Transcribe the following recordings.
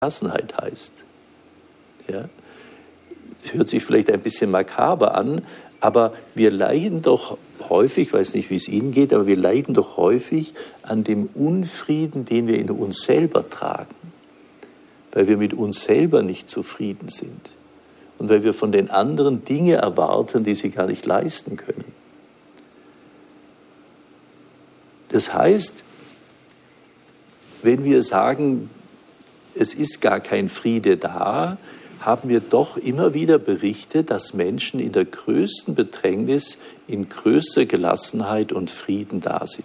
Gelassenheit heißt. Ja? Hört sich vielleicht ein bisschen makaber an, aber wir leiden doch häufig, ich weiß nicht, wie es Ihnen geht, aber wir leiden doch häufig an dem Unfrieden, den wir in uns selber tragen, weil wir mit uns selber nicht zufrieden sind und weil wir von den anderen Dinge erwarten, die sie gar nicht leisten können. Das heißt, wenn wir sagen, es ist gar kein Friede da, haben wir doch immer wieder Berichte, dass Menschen in der größten Bedrängnis in größter Gelassenheit und Frieden da sind.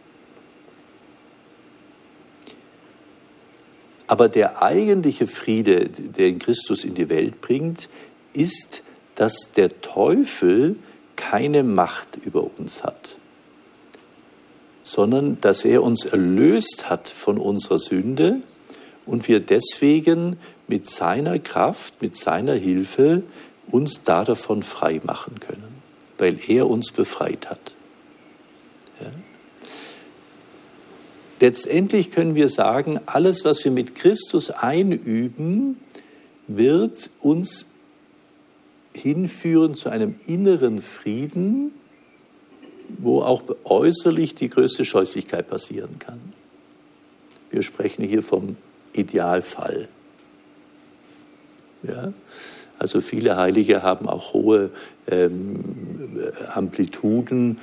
Aber der eigentliche Friede, den Christus in die Welt bringt, ist, dass der Teufel keine Macht über uns hat, sondern dass er uns erlöst hat von unserer Sünde und wir deswegen mit seiner Kraft, mit seiner Hilfe uns davon frei machen können, weil er uns befreit hat. Ja. Letztendlich können wir sagen, alles, was wir mit Christus einüben, wird uns hinführen zu einem inneren Frieden, wo auch äußerlich die größte Scheußlichkeit passieren kann. Wir sprechen hier vom Idealfall. Ja? Also viele Heilige haben auch hohe Amplituden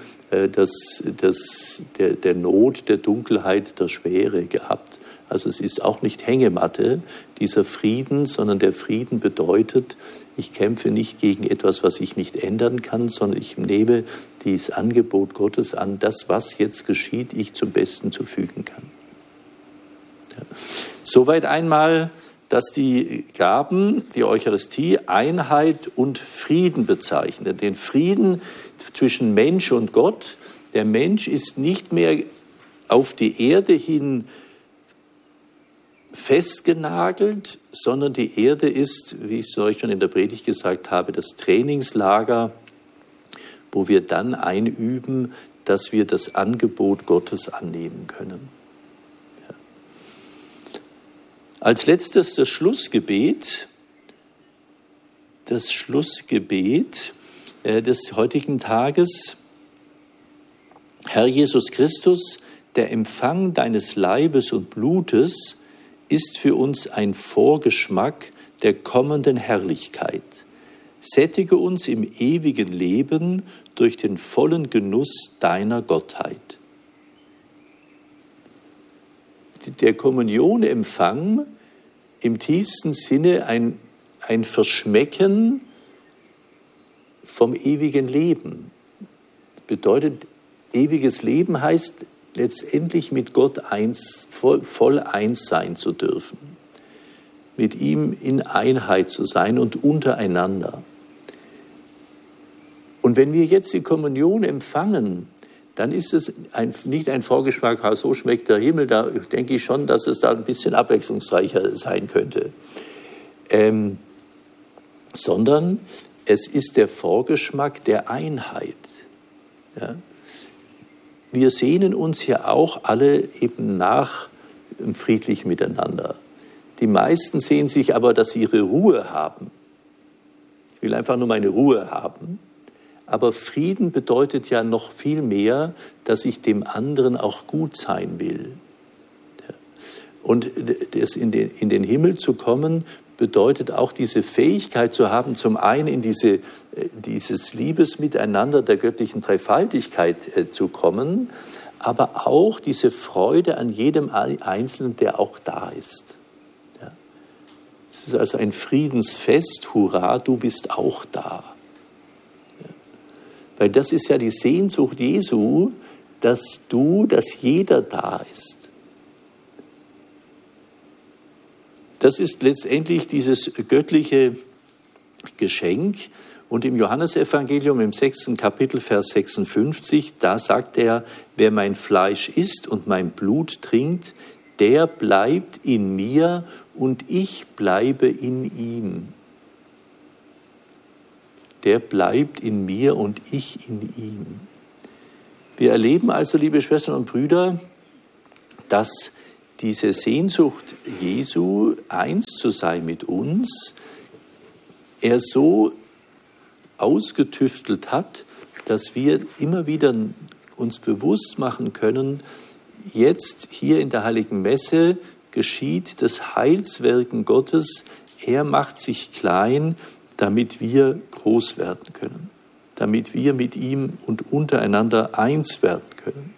der Not, der Dunkelheit, der Schwere gehabt. Also es ist auch nicht Hängematte, dieser Frieden, sondern der Frieden bedeutet, ich kämpfe nicht gegen etwas, was ich nicht ändern kann, sondern ich nehme dieses Angebot Gottes an, das, was jetzt geschieht, ich zum Besten zufügen kann. Ja. Soweit einmal, dass die Gaben, die Eucharistie, Einheit und Frieden bezeichnen. Den Frieden zwischen Mensch und Gott. Der Mensch ist nicht mehr auf die Erde hin festgenagelt, sondern die Erde ist, wie ich es euch schon in der Predigt gesagt habe, das Trainingslager, wo wir dann einüben, dass wir das Angebot Gottes annehmen können. Ja. Als letztes das Schlussgebet des heutigen Tages. Herr Jesus Christus, der Empfang deines Leibes und Blutes ist für uns ein Vorgeschmack der kommenden Herrlichkeit. Sättige uns im ewigen Leben durch den vollen Genuss deiner Gottheit. Der Kommunionempfang im tiefsten Sinne ein Verschmecken vom ewigen Leben. Bedeutet, ewiges Leben heißt letztendlich mit Gott voll eins sein zu dürfen, mit ihm in Einheit zu sein und untereinander. Und wenn wir jetzt die Kommunion empfangen, dann ist es nicht ein Vorgeschmack, so schmeckt der Himmel, da denke ich schon, dass es da ein bisschen abwechslungsreicher sein könnte, sondern es ist der Vorgeschmack der Einheit. Ja? Wir sehnen uns ja auch alle eben nach im friedlichen Miteinander. Die meisten sehnen sich aber, dass sie ihre Ruhe haben. Ich will einfach nur meine Ruhe haben. Aber Frieden bedeutet ja noch viel mehr, dass ich dem anderen auch gut sein will. Und das in den Himmel zu kommen, bedeutet auch diese Fähigkeit zu haben, zum einen in dieses Liebesmiteinander der göttlichen Dreifaltigkeit zu kommen, aber auch diese Freude an jedem Einzelnen, der auch da ist. Ja. Es ist also ein Friedensfest, hurra, du bist auch da. Ja. Weil das ist ja die Sehnsucht Jesu, dass jeder da ist. Das ist letztendlich dieses göttliche Geschenk. Und im Johannesevangelium im 6. Kapitel, Vers 56, da sagt er, wer mein Fleisch isst und mein Blut trinkt, der bleibt in mir und ich bleibe in ihm. Der bleibt in mir und ich in ihm. Wir erleben also, liebe Schwestern und Brüder, dass diese Sehnsucht Jesu, eins zu sein mit uns, er so ausgetüftelt hat, dass wir immer wieder uns bewusst machen können, jetzt hier in der Heiligen Messe geschieht das Heilswirken Gottes. Er macht sich klein, damit wir groß werden können, damit wir mit ihm und untereinander eins werden können.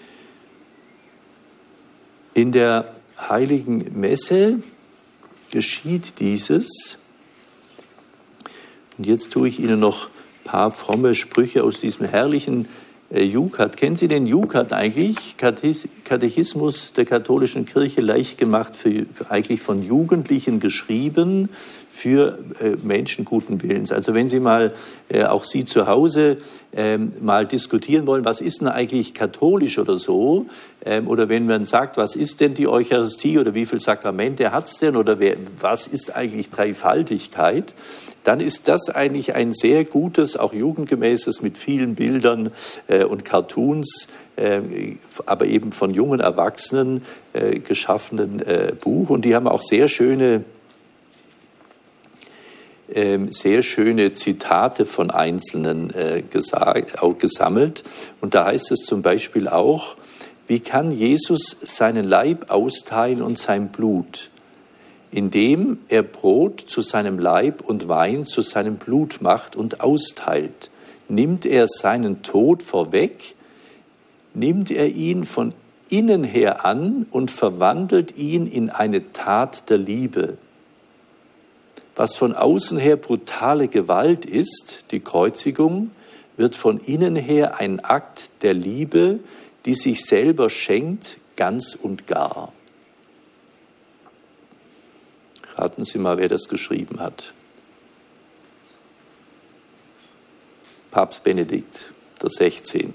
In der Heiligen Messe geschieht dieses. Und jetzt tue ich Ihnen noch ein paar fromme Sprüche aus diesem herrlichen Jukat. Kennen Sie den Jukat eigentlich? Katechismus der katholischen Kirche, leicht gemacht, eigentlich von Jugendlichen geschrieben für Menschen guten Willens. Also wenn Sie mal, auch Sie zu Hause, mal diskutieren wollen, was ist denn eigentlich katholisch oder so, oder wenn man sagt, was ist denn die Eucharistie oder wie viele Sakramente hat es denn oder was ist eigentlich Dreifaltigkeit, dann ist das eigentlich ein sehr gutes, auch jugendgemäßes, mit vielen Bildern und Cartoons, aber eben von jungen Erwachsenen geschaffenen Buch. Und die haben auch sehr schöne Zitate von Einzelnen gesammelt. Und da heißt es zum Beispiel auch, wie kann Jesus seinen Leib austeilen und sein Blut? Indem er Brot zu seinem Leib und Wein zu seinem Blut macht und austeilt. Nimmt er seinen Tod vorweg, nimmt er ihn von innen her an und verwandelt ihn in eine Tat der Liebe. Was von außen her brutale Gewalt ist, die Kreuzigung, wird von innen her ein Akt der Liebe, die sich selber schenkt, ganz und gar. Raten Sie mal, wer das geschrieben hat. Papst Benedikt XVI.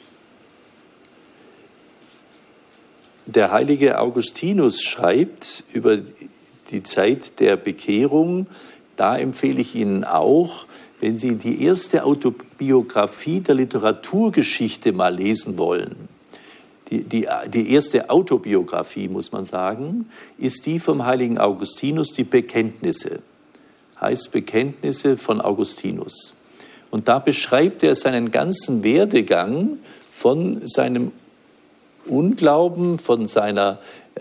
Der heilige Augustinus schreibt über die Zeit der Bekehrung, da empfehle ich Ihnen auch, wenn Sie die erste Autobiografie der Literaturgeschichte mal lesen wollen, die erste Autobiografie, muss man sagen, ist die vom heiligen Augustinus, die Bekenntnisse. Heißt Bekenntnisse von Augustinus. Und da beschreibt er seinen ganzen Werdegang von seinem Unglauben, von seinem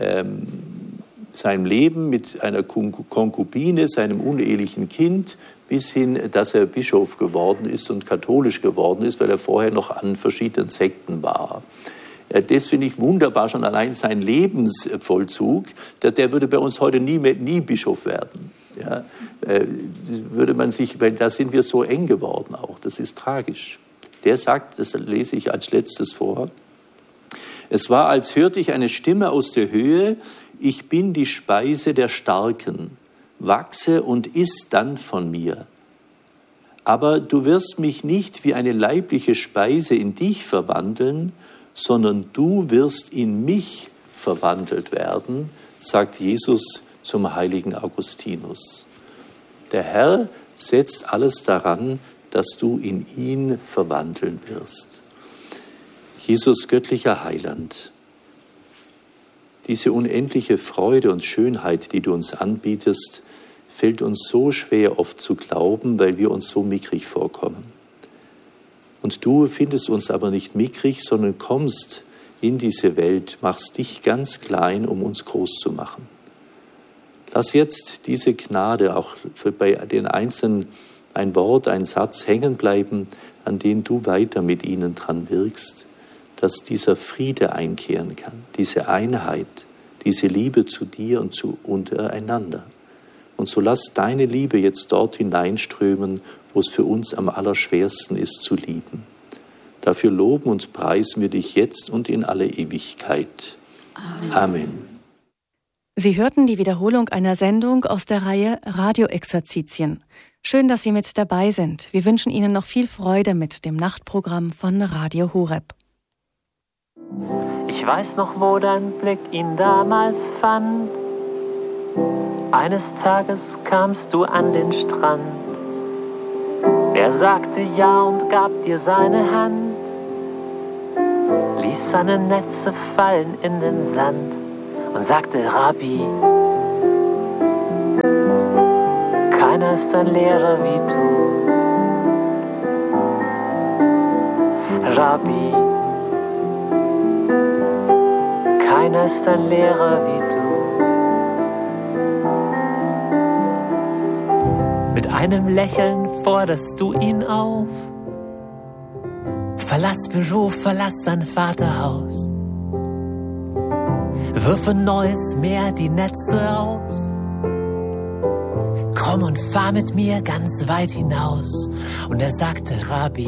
Leben mit einer Konkubine, seinem unehelichen Kind, bis hin, dass er Bischof geworden ist und katholisch geworden ist, weil er vorher noch an verschiedenen Sekten war. Das finde ich wunderbar, schon allein sein Lebensvollzug, der würde bei uns heute nie Bischof werden. Ja, würde man sich, weil da sind wir so eng geworden auch, das ist tragisch. Der sagt, das lese ich als letztes vor, es war, als hörte ich eine Stimme aus der Höhe, ich bin die Speise der Starken, wachse und iss dann von mir. Aber du wirst mich nicht wie eine leibliche Speise in dich verwandeln, sondern du wirst in mich verwandelt werden, sagt Jesus zum heiligen Augustinus. Der Herr setzt alles daran, dass du in ihn verwandeln wirst. Jesus, göttlicher Heiland, diese unendliche Freude und Schönheit, die du uns anbietest, fällt uns so schwer oft zu glauben, weil wir uns so mickrig vorkommen. Und du findest uns aber nicht mickrig, sondern kommst in diese Welt, machst dich ganz klein, um uns groß zu machen. Lass jetzt diese Gnade auch bei den Einzelnen ein Wort, ein Satz hängen bleiben, an den du weiter mit ihnen dran wirkst, dass dieser Friede einkehren kann, diese Einheit, diese Liebe zu dir und zu untereinander. Und so lass deine Liebe jetzt dort hineinströmen, wo es für uns am allerschwersten ist zu lieben. Dafür loben und preisen wir dich jetzt und in alle Ewigkeit. Amen. Amen. Sie hörten die Wiederholung einer Sendung aus der Reihe Radioexerzitien. Schön, dass Sie mit dabei sind. Wir wünschen Ihnen noch viel Freude mit dem Nachtprogramm von Radio Horeb. Ich weiß noch, wo dein Blick ihn damals fand. Eines Tages kamst du an den Strand. Er sagte ja und gab dir seine Hand, ließ seine Netze fallen in den Sand und sagte, Rabbi, keiner ist ein Lehrer wie du. Rabbi, keiner ist ein Lehrer wie du. Mit einem Lächeln forderst du ihn auf. Verlass Büro, verlass dein Vaterhaus. Wirf ein neues Meer die Netze aus. Komm und fahr mit mir ganz weit hinaus. Und er sagte, Rabbi,